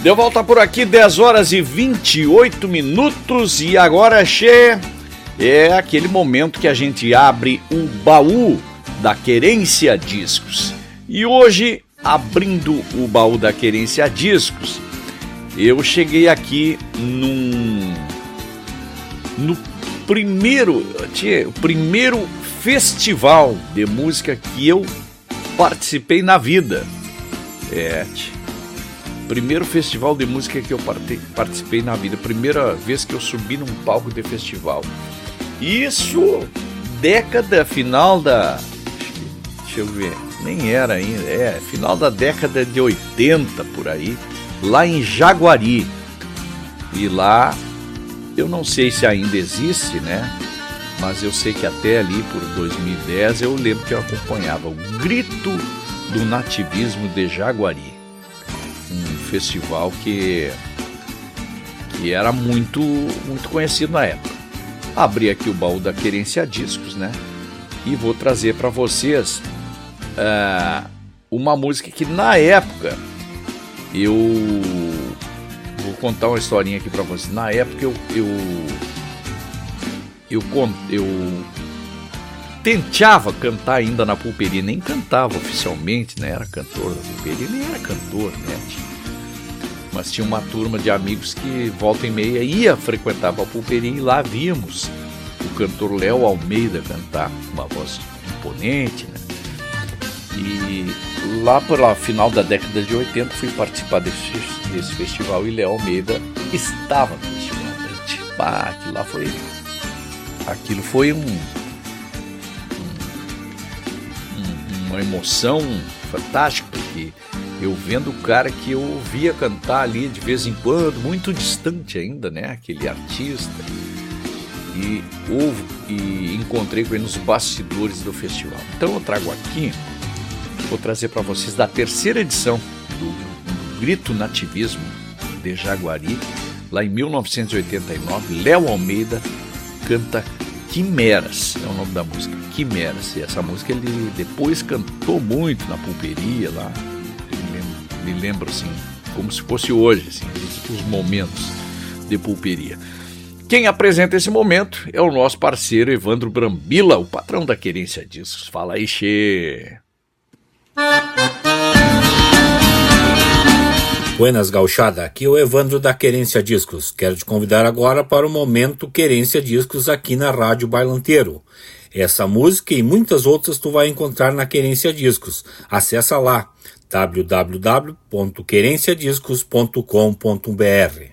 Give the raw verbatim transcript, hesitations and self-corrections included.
Deu volta por aqui, dez horas e vinte e oito minutos, e agora, che, é aquele momento que a gente abre o baú da Querência Discos. E hoje, abrindo o baú da Querência Discos, eu cheguei aqui num no primeiro, tchê, o primeiro festival de música que eu participei na vida. É, tchê. Primeiro festival de música que eu participei na vida. Primeira vez que eu subi num palco de festival. Isso, década, final da... Deixa eu ver, nem era ainda. É, final da década de oitenta, por aí. Lá em Jaguari. E lá, eu não sei se ainda existe, né? Mas eu sei que até ali, por dois mil e dez, eu lembro que eu acompanhava o Grito do Nativismo de Jaguari. Um festival que, que era muito, muito conhecido na época. Abri aqui o baú da Querência Discos, né? E vou trazer para vocês uh, uma música que na época eu vou contar uma historinha aqui para vocês. Na época eu eu eu, eu tentava cantar ainda na pulperia, nem cantava oficialmente, né? Era cantor da pulperia, nem era cantor, né? Mas tinha uma turma de amigos que volta e meia ia frequentar a pulperia e lá víamos o cantor Léo Almeida cantar, uma voz imponente, né? E lá pela final da década de oitenta fui participar desse, desse festival e Léo Almeida estava no festival. Ah, aquilo lá foi... Aquilo foi um... uma emoção fantástica, porque eu vendo o cara que eu ouvia cantar ali de vez em quando, muito distante ainda, né, aquele artista, e, ouvo, e encontrei com ele nos bastidores do festival. Então eu trago aqui, vou trazer para vocês da terceira edição do, do Grito Nativismo de Jaguari, lá em mil novecentos e oitenta e nove, Léo Almeida canta Quimeras, é o nome da música, Quimeras. E essa música ele depois cantou muito na pulperia lá. Me lembro, me lembro assim, como se fosse hoje, assim, os, os momentos de pulperia. Quem apresenta esse momento é o nosso parceiro Evandro Brambila, o patrão da Querência Discos. Fala aí, che. Buenas, gauchada, aqui é o Evandro da Querência Discos. Quero te convidar agora para o momento Querência Discos aqui na Rádio Bailanteiro. Essa música e muitas outras tu vai encontrar na Querência Discos. Acessa lá, w w w ponto querência discos ponto com ponto b r.